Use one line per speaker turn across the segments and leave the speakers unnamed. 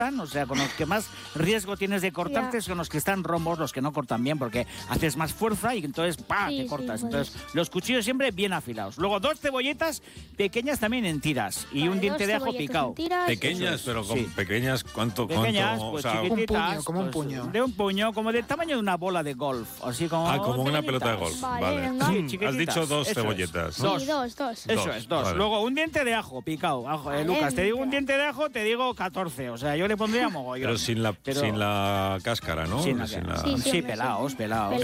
o sea, con los que más riesgo tienes de cortarte son los que están rombos, los que no cortan bien, porque haces más fuerza y entonces te cortas. Entonces, los cuchillos siempre bien afilados. Luego 2 cebolletas pequeñas también en tiras y un diente de ajo picado.
Pequeñas, pero con pequeñas, ¿cuánto?
Pequeñas,
pues,
o sea, chiquititas,
como un puño.
De un puño, como del tamaño de una bola de golf, así como.
Como una pelota de golf. Vale. Has dicho 2 cebolletas.
Sí, dos.
Eso es, 2.
Vale.
Luego un diente de ajo picado. Lucas, te digo un diente de ajo, te digo 14. O sea, yo le pondría mogollón.
Pero sin la cáscara, ¿no?
Sí, pelados,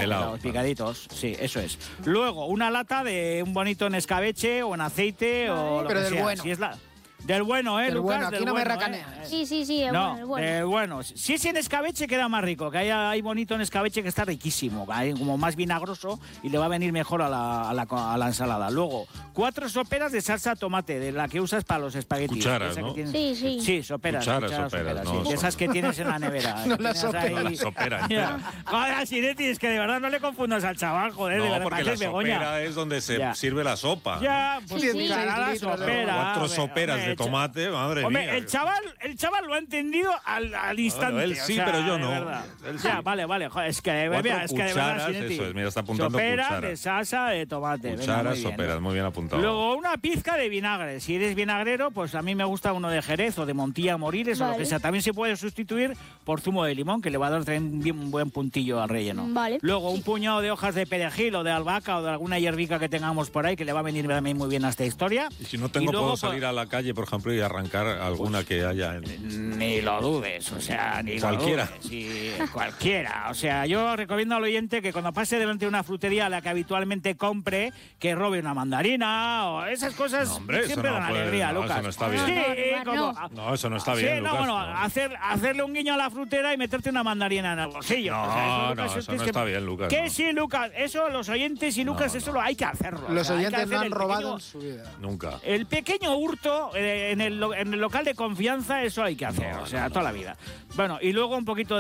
picaditos. Sí, eso es. Luego, una lata de un bonito en escabeche o en aceite o lo
pero
que
del
sea.
bueno.
Si es del bueno,
Del
Lucas.
bueno, aquí
del
no me
bueno,
racaneas.
Sí, el bueno.
Del bueno. Si es en escabeche queda más rico, que hay bonito en escabeche que está riquísimo, hay como más vinagroso y le va a venir mejor a la ensalada. Luego, 4 soperas de salsa tomate, de la que usas para los espaguetis.
Cucharas, ¿no?
Sí.
Sí, soperas.
Cucharas, no,
sí. De esas que tienes en la nevera.
No las
soperas.
Joder, Sinetti, es que de verdad no le confundas al chaval, joder, de
No,
verdad,
porque la
Begoña.
sopera es donde se sirve la sopa.
Ya, pues
Sí.
la sopera.
4 soperas de tomate, madre mía.
Hombre, el chaval lo ha entendido al instante.
Bueno, él sí,
o sea,
pero yo no.
Él sí. Ya, vale. Joder, es que de verdad, Sinetti.
Eso es, mira, está apuntando
Sopera
cuchara.
de salsa de tomate.
Cucharas, soperas, muy bien apuntado.
Luego, una pizca de vinagre. Si eres vinagrero, pues a mí me gusta uno de Jerez o de Montilla Moriles o lo que sea. También se puede sustituir por zumo de limón, que le va a dar también un buen puntillo al relleno.
Vale.
Luego, un puñado de hojas de perejil o de albahaca o de alguna hierbica que tengamos por ahí, que le va a venir también muy bien a esta historia.
Y si no tengo,
luego,
puedo salir a la calle, por ejemplo, y arrancar alguna que haya.
Ni lo dudes, o sea, ni
cualquiera.
Lo dudes. Sí, cualquiera. O sea, yo recomiendo al oyente que cuando pase delante de una frutería a la que habitualmente compre, que robe una mandarina o esas cosas.
No, hombre,
siempre dan alegría,
no,
Lucas.
Eso no está bien.
Sí,
eso no está bien, Lucas.
Hacerle un guiño a la frutera y meterte una mandarina en el bolsillo.
Eso no está bien, Lucas.
Que sí, Lucas, eso los oyentes y Lucas, eso lo hay que hacerlo.
Los oyentes no han
el
robado en su vida.
Nunca.
El pequeño hurto en el local de confianza, eso hay que hacer, toda la vida. Bueno, y luego un poquito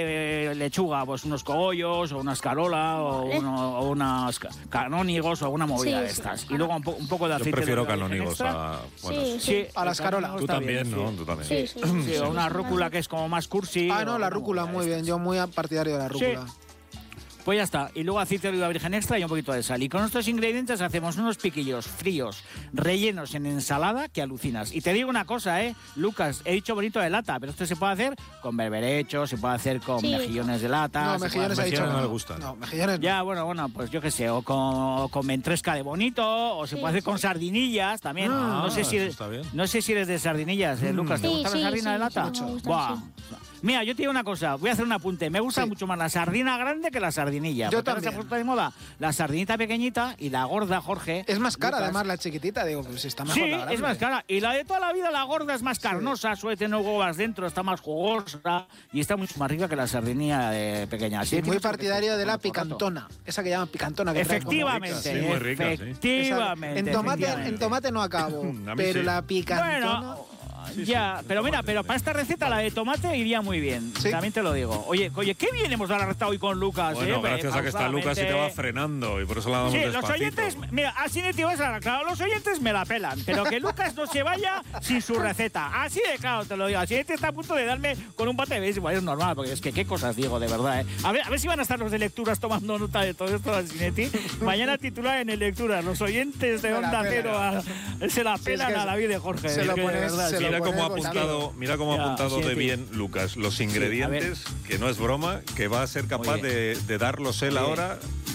de lechuga, pues unos cogollos o una escarola o unos canónigos o alguna movida de estas. Y luego un poco de aceite.
Yo prefiero
de oliva
canónigos
extra.
a la escarola.
Tú también, ¿no? Tú también.
Sí.
O una rúcula que es como más cursi.
No, la rúcula, muy bien. Yo muy partidario de la rúcula.
Pues ya está. Y luego aceite de oliva virgen extra y un poquito de sal. Y con estos ingredientes hacemos unos piquillos fríos, rellenos en ensalada, que alucinas. Y te digo una cosa, Lucas, he dicho bonito de lata, pero esto se puede hacer con berberecho, se puede hacer con mejillones de lata.
No, mejillones ha dicho
no le gustan.
No, mejillones
ya, bueno, pues yo qué sé, o con ventresca de bonito, o se puede hacer con sardinillas también. No sé si eres de sardinillas, Lucas. ¿Te gusta la sardina de lata? Buah. Mira, yo te digo una cosa, voy a hacer un apunte. Me gusta mucho más la sardina grande que la sardinilla.
Yo también.
Se ha puesto de moda la sardinita pequeñita y la gorda, Jorge.
Es más cara,
Lucas.
además, la chiquitita. Digo, pues está mejor la grande.
Es más cara. Y la de toda la vida, la gorda, es más carnosa, suele tener huevas dentro, está más jugosa y está mucho más rica que la sardinilla pequeña.
Sí, muy partidario de la picantona. Esa que llaman picantona. Que
efectivamente.
Sí, muy rica,
efectivamente.
En tomate no acabo, pero la picantona...
Pero mira, pero para esta receta la de tomate iría muy bien.
Sí.
También te lo digo. Oye, qué bien hemos dado la receta hoy con Lucas.
Bueno, gracias a que está Lucas y te va frenando y por eso la damos despacito.
Los oyentes, mira, así de tío, claro, los oyentes me la pelan, pero que Lucas no se vaya sin su receta. Así de claro, te lo digo. Así te está a punto de darme con un bate de béisbol, es normal, porque es que qué cosas digo, de verdad, A ver si van a estar los de lecturas tomando nota de todo esto, Sinetti. Mañana titular en el lecturas, los oyentes de Onda Cero se la pelan a la vida de Jorge.
Se lo pones,
Mira cómo ha apuntado de bien Lucas los ingredientes, que no es broma, que va a ser capaz de darlos él ahora.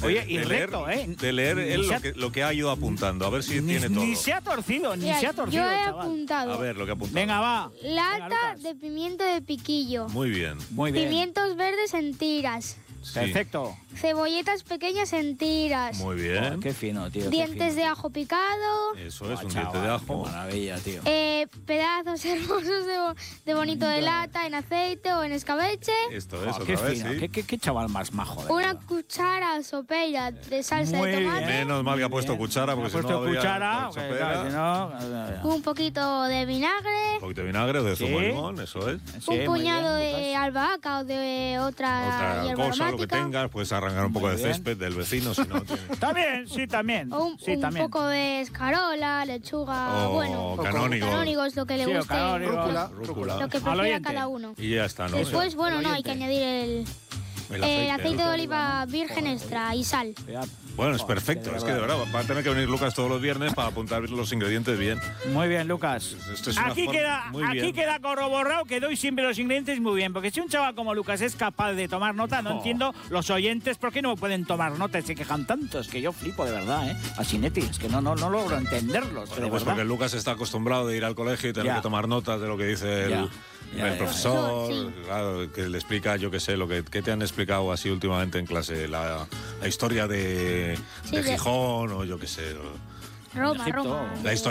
De leer él lo que ha ido apuntando, a ver si tiene todo.
Ni se ha torcido,
Yo he
chaval.
apuntado.
A ver lo que ha apuntado.
Venga, va.
Lata de pimiento de piquillo.
Muy bien.
Pimientos verdes en tiras.
Sí.
Perfecto.
Cebolletas pequeñas en tiras.
Muy bien.
Qué fino, tío.
Dientes de ajo picado.
Eso es, un diente de ajo.
Qué maravilla, tío.
Pedazos hermosos de bonito de lata en aceite o en escabeche.
Esto es,
qué
otra vez,
fino.
sí.
Qué chaval más majo.
Una cuchara sopera de salsa
Muy
de tomate.
bien.
Menos mal que ha puesto cuchara, porque si no habría
cuchara,
sopera.
Un poquito de vinagre.
Un poquito de vinagre o de zumo de limón, eso es.
Un puñado de albahaca o de otra hierba
cosa,
aromática.
lo que tengas, puedes arrancar un poco de césped del vecino, si no tienes...
También, sí, también.
O un poco de escarola, lechuga, canónigos, lo que le guste.
Rúcula.
Lo que prefiera cada uno.
Y ya está, ¿no?
Después, hay que añadir el aceite de oliva virgen extra y sal.
Bueno, es perfecto. Es que de verdad va a tener que venir Lucas todos los viernes para apuntar los ingredientes bien.
Muy bien, Lucas.
Esto es
aquí queda corroborado que doy siempre los ingredientes muy bien. Porque si un chaval como Lucas es capaz de tomar nota, no entiendo los oyentes por qué no pueden tomar nota y se quejan tanto. Es que yo flipo de verdad, ¿eh? A Sinetti, es que no logro entenderlos.
Bueno, pues porque Lucas está acostumbrado de ir al colegio y tener que tomar notas de lo que dice el profesor, claro, que le explica, yo qué sé, que te han explicado así últimamente en clase, la historia de Gijón o yo qué sé.
Roma.
La historia